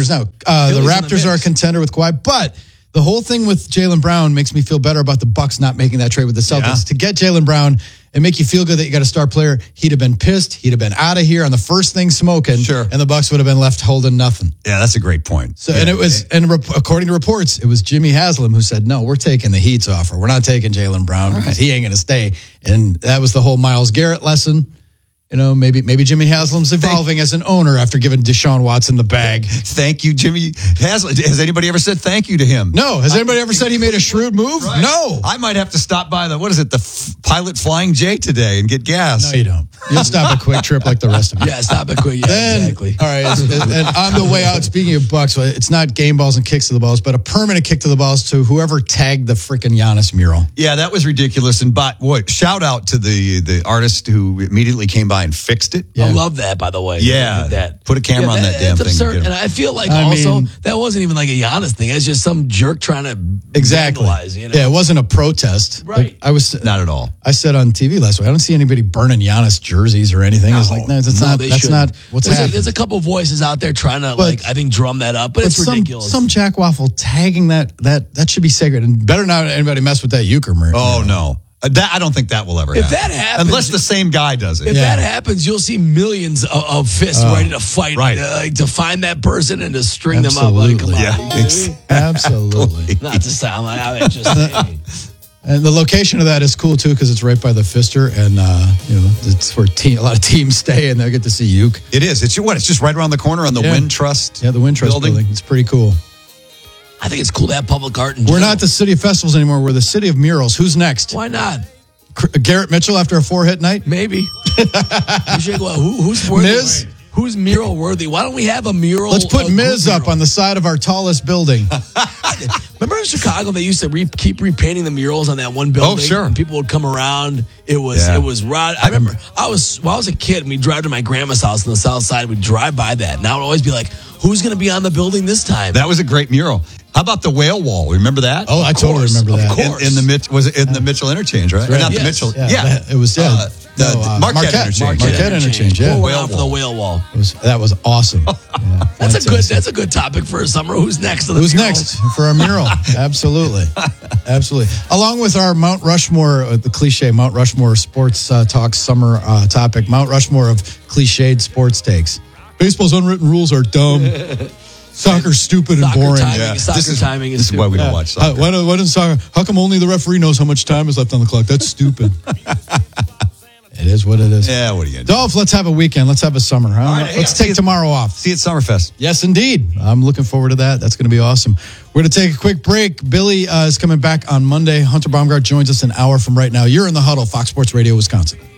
Raptors now. The Raptors are a contender with Kawhi, but the whole thing with Jaylen Brown makes me feel better about the Bucks not making that trade with the Celtics. Yeah. To get Jaylen Brown and make you feel good that you got a star player, he'd have been pissed. He'd have been out of here on the first thing smoking. Sure. And the Bucks would have been left holding nothing. Yeah, that's a great point. So, and it was, according to reports, it was Jimmy Haslam who said, no, we're taking the Heat's offer. We're not taking Jaylen Brown because he ain't going to stay. And that was the whole Myles Garrett lesson. You know, maybe Jimmy Haslam's evolving as an owner after giving Deshaun Watson the bag. Thank you, Jimmy Haslam. Has anybody ever said thank you to him? No. Has anybody ever said he made a shrewd move? Right. No. I might have to stop by the Pilot Flying J today and get gas. No, you don't. You'll stop a quick trip like the rest of us. Yeah, stop it quick. Yeah, exactly. All right. And on the way out, speaking of Bucks, it's not game balls and kicks to the balls, but a permanent kick to the balls to whoever tagged the freaking Giannis mural. Yeah, that was ridiculous. And shout out to the artist who immediately came by and fixed it. Yeah. I love that, by the way. Yeah, that. Put a camera on that damn thing. Absurd. And I feel like that wasn't even like a Giannis thing. It's just some jerk trying to vandalize. You know? Yeah, it wasn't a protest. Right. Like, I was not at all. I said on TV last week, I don't see anybody burning Giannis jerseys or anything. No, it's like, that's not what's happening. There's a couple voices out there trying to I think drum that up, but it's ridiculous. Some jackwaffle tagging that should be sacred, and better not anybody mess with that euchre. Oh no. I don't think that will ever happen. If that happens, unless the same guy does it. If that happens, you'll see millions of fists ready to fight, to find that person and to string them up. Like, come on, absolutely. Not to sound like I'm just saying. And the location of that is cool too because it's right by the Pfister, and it's where a lot of teams stay, and they'll get to see Uke. It is. It's just right around the corner on the Wintrust. Yeah, the Wintrust building. It's pretty cool. I think it's cool to have public art. We're not the city of festivals anymore. We're the city of murals. Who's next? Why not? Garrett Mitchell after a 4-hit night? Maybe. Who's worthy? Miz? Who's mural worthy? Why don't we have a mural? Let's put Miz up on the side of our tallest building. Remember in Chicago, they used to keep repainting the murals on that one building? Oh, sure. And people would come around. It was rod. I remember when I was a kid and we'd drive to my grandma's house on the south side. We'd drive by that. And I would always be like, who's going to be on the building this time? That was a great mural. How about the whale wall? Remember that? Oh, I totally remember that. Of course. Was it in the Mitchell interchange, right? Right. Not the Mitchell. Yeah. It was, the Marquette interchange. Marquette interchange, yeah. For the whale wall. That was awesome. That's a good topic for a summer. Who's next? Who's next for our mural? Absolutely. Absolutely. Along with our Mount Rushmore, the cliche Mount Rushmore sports talk summer topic, Mount Rushmore of cliched sports takes. Baseball's unwritten rules are dumb. Soccer's stupid and boring. Soccer timing is why we don't watch soccer. Why doesn't soccer? How come only the referee knows how much time is left on the clock? That's stupid. It is what it is. Yeah, what are you going to do? Dolph, let's have a weekend. Let's have a summer. Huh? Right, let's take tomorrow off. See you at Summerfest. Yes, indeed. I'm looking forward to that. That's going to be awesome. We're going to take a quick break. Billy is coming back on Monday. Hunter Baumgart joins us an hour from right now. You're in the huddle, Fox Sports Radio, Wisconsin.